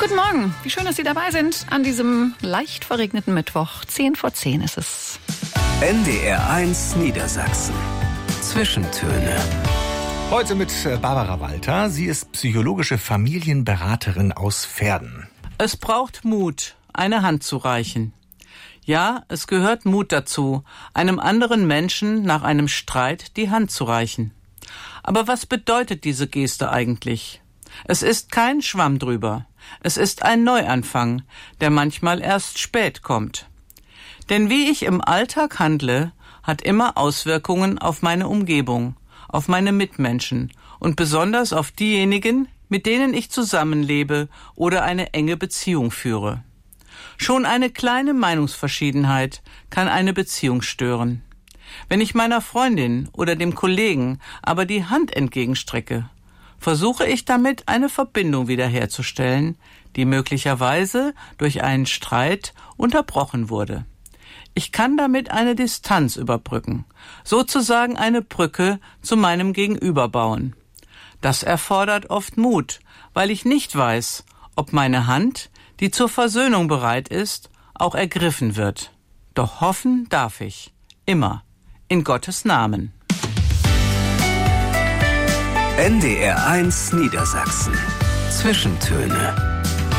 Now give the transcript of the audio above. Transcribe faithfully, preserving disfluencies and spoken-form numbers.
Guten Morgen, wie schön, dass Sie dabei sind an diesem leicht verregneten Mittwoch. Zehn vor zehn ist es. N D R eins Niedersachsen. Zwischentöne. Heute mit Barbara Walter. Sie ist psychologische Familienberaterin aus Verden. Es braucht Mut, eine Hand zu reichen. Ja, es gehört Mut dazu, einem anderen Menschen nach einem Streit die Hand zu reichen. Aber was bedeutet diese Geste eigentlich? Es ist kein Schwamm drüber. Es ist ein Neuanfang, der manchmal erst spät kommt. Denn wie ich im Alltag handle, hat immer Auswirkungen auf meine Umgebung, auf meine Mitmenschen und besonders auf diejenigen, mit denen ich zusammenlebe oder eine enge Beziehung führe. Schon eine kleine Meinungsverschiedenheit kann eine Beziehung stören. Wenn ich meiner Freundin oder dem Kollegen aber die Hand entgegenstrecke, versuche ich damit eine Verbindung wiederherzustellen, die möglicherweise durch einen Streit unterbrochen wurde. Ich kann damit eine Distanz überbrücken, sozusagen eine Brücke zu meinem Gegenüber bauen. Das erfordert oft Mut, weil ich nicht weiß, ob meine Hand, die zur Versöhnung bereit ist, auch ergriffen wird. Doch hoffen darf ich, immer, in Gottes Namen. N D R eins Niedersachsen. Zwischentöne.